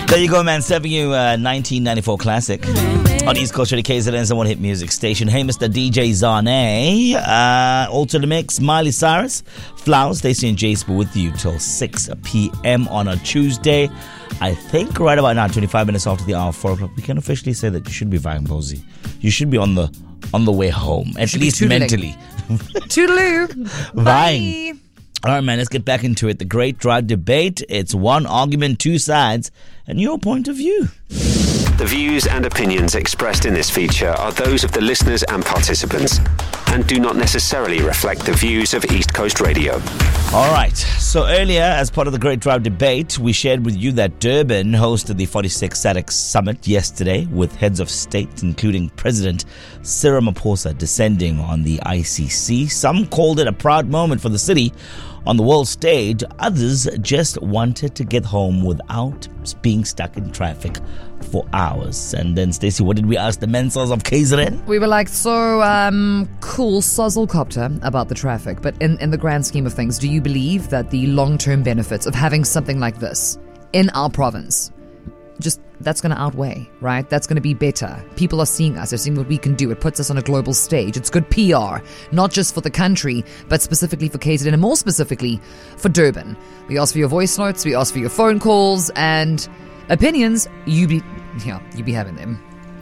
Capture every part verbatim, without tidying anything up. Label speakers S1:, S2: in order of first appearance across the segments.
S1: There you go, man. Serving you a nineteen ninety-four classic on East Coast Radio K Z N's one hit music station. Hey, Mister D J Zane. Uh, also the mix, Miley Cyrus, Flowers, Stacey and Jace were with you till six p.m. on a Tuesday. I think right about now, twenty-five minutes after the hour, four o'clock, we can officially say that you should be vibing, Posey. You should be on the on the way home, at least mentally.
S2: Toodaloo.
S1: Vying. All right, man, let's get back into it. The Great Drive Debate. It's one argument, two sides, and your point of view.
S3: The views and opinions expressed in this feature are those of the listeners and participants and do not necessarily reflect the views of East Coast Radio.
S1: All right. So earlier, as part of the Great Drive Debate, we shared with you that Durban hosted the forty-sixth SADC Summit yesterday with heads of state, including President Cyril Ramaphosa, descending on the I C C. Some called it a proud moment for the city on the world stage. Others just wanted to get home without being stuck in traffic for hours. And then, Stacey, what did we ask the Mensels of K Z N?
S2: We were like, so um, cool, sozzlecopter about the traffic. But in, in the grand scheme of things, do you believe that the long-term benefits of having something like this in our province, just that's going to outweigh, right? That's going to be better. People are seeing us. They're seeing what we can do. It puts us on a global stage. It's good P R, not just for the country, but specifically for K Z N and more specifically for Durban. We ask for your voice notes. We ask for your phone calls and opinions. You be, yeah, you be having them.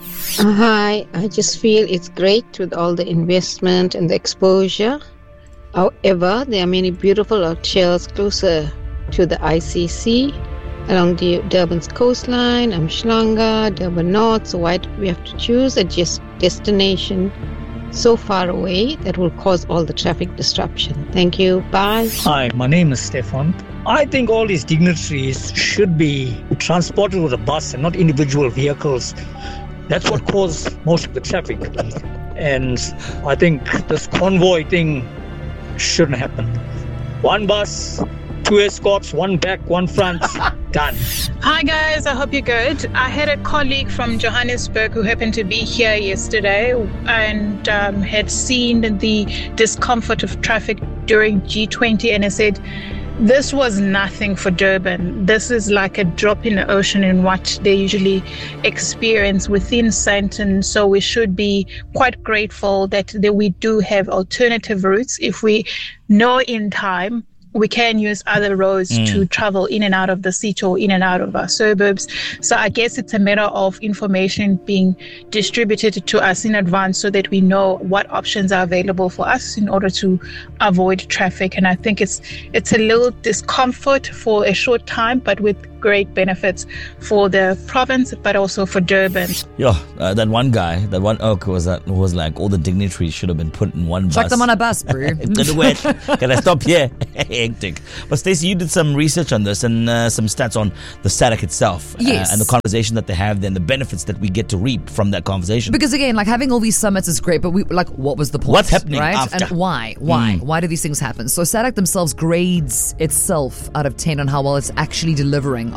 S4: Hi, I just feel it's great with all the investment and the exposure. However, there are many beautiful hotels closer to the I C C. Along the Durban's coastline, Umhlanga, Durban North. So why do we have to choose a just destination so far away that will cause all the traffic disruption? Thank you. Bye.
S5: Hi, my name is Stefan. I think all these dignitaries should be transported with a bus and not individual vehicles. That's what caused most of the traffic. And I think this convoy thing shouldn't happen. One bus, two escorts, one back, one front, done.
S6: Hi guys, I hope you're good. I had a colleague from Johannesburg who happened to be here yesterday and um, had seen the discomfort of traffic during G twenty, and I said, this was nothing for Durban. This is like a drop in the ocean in what they usually experience within Sandton. So we should be quite grateful that, that we do have alternative routes. If we know in time, we can use other roads mm. to travel in and out of the city or in and out of our suburbs. So I guess it's a matter of information being distributed to us in advance so that we know what options are available for us in order to avoid traffic. And I think it's it's a little discomfort for a short time, but with great benefits for the province, but also for Durban.
S1: Yo, uh, that one guy, that one oak was that was like all the dignitaries should have been put in one bus.
S2: Chuck them on a bus, bro.
S1: Can I stop here? Hectic. But Stacey, you did some research on this and uh, some stats on the SADC itself.
S2: Yes.
S1: Uh, and the conversation that they have there and the benefits that we get to reap from that conversation.
S2: Because again, like having all these summits is great, but we like, what was the point?
S1: What's happening
S2: right?
S1: after?
S2: And why? Why?
S1: Mm.
S2: Why do these things happen? So SADC themselves grades itself out of ten on how well it's actually delivering